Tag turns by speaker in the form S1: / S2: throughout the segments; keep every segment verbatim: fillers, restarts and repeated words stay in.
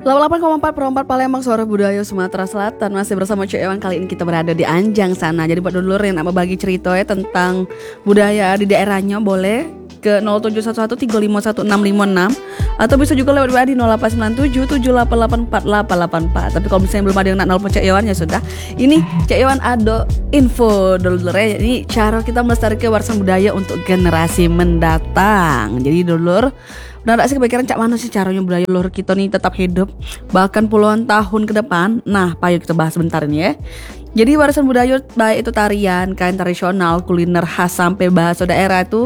S1: delapan puluh delapan koma empat per empat Palembang, suara budaya Sumatera Selatan. Masih bersama Cek Ewan. Kali ini kita berada di Anjang sana. Jadi buat dulur yang nak berbagi cerita ya tentang budaya di daerahnya, boleh ke nol tujuh satu satu tiga lima satu enam lima enam, atau bisa juga lewat W A di nol delapan sembilan tujuh tujuh delapan delapan empat delapan delapan empat. Tapi kalau misalnya belum ada yang nak nelpon Cek Ewan, ya sudah. Ini Cek Ewan ada info dulur ya. Ini cara kita melestarikan warisan budaya untuk generasi mendatang. Jadi dulur, udah gak sih kepikiran cak mana sih caranya budaya luhur kita nih tetap hidup bahkan puluhan tahun ke depan? Nah, payo kita bahas sebentar ini ya. Jadi warisan budaya baik itu tarian, kain tradisional, kuliner khas sampai bahasa daerah itu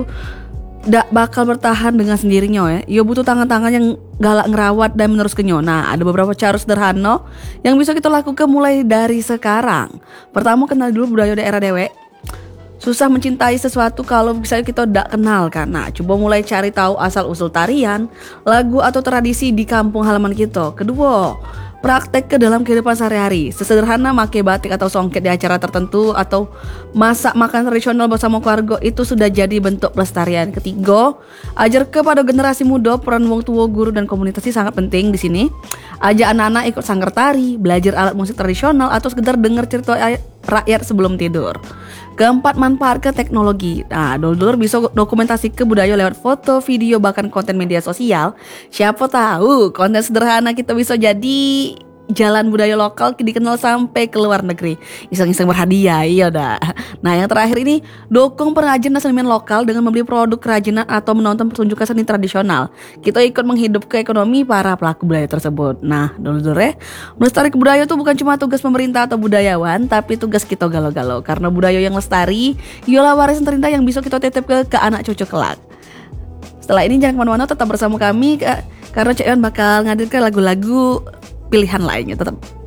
S1: gak bakal bertahan dengan sendirinya ya. Yo butuh tangan-tangan yang galak ngerawat dan meneruskannya. Nah, ada beberapa cara sederhana yang bisa kita lakukan mulai dari sekarang. Pertama, kenal dulu budaya daerah dewek. Susah mencintai sesuatu kalau misalnya kita tidak kenal kan. Nah, coba mulai cari tahu asal usul tarian, lagu atau tradisi di kampung halaman kita. Kedua, praktek ke dalam kehidupan sehari-hari. Sesederhana pakai batik atau songket di acara tertentu, atau masak makan tradisional bersama keluarga, itu sudah jadi bentuk pelestarian. Ketiga, ajar kepada generasi muda peran wong tua, guru dan komunitas sangat penting di sini. Ajak anak-anak ikut sanggar tari, belajar alat musik tradisional, atau sekedar dengar cerita rakyat sebelum tidur. Keempat, manfaat ke teknologi. Nah, dulur bisa dokumentasi ke budaya lewat foto, video, bahkan konten media sosial. Siapa tahu konten sederhana kita bisa jadi jalan budaya lokal dikenal sampai ke luar negeri. Iseng-iseng berhadiah, iya dah. Nah, yang terakhir ini, dukung pengrajin dan seniman lokal dengan membeli produk kerajinan atau menonton pertunjukan seni tradisional. Kita ikut menghidupkan ekonomi para pelaku budaya tersebut. Nah, dulur ya, melestarikan budaya itu bukan cuma tugas pemerintah atau budayawan, tapi tugas kita galau-galau. Karena budaya yang lestari, ialah warisan terindah yang bisa kita titip ke, ke anak cucu kelak. Setelah ini jangan kemana-mana, tetap bersama kami, karena Cek Ewan bakal ngadirkan lagu-lagu pilihan lainnya. Tetap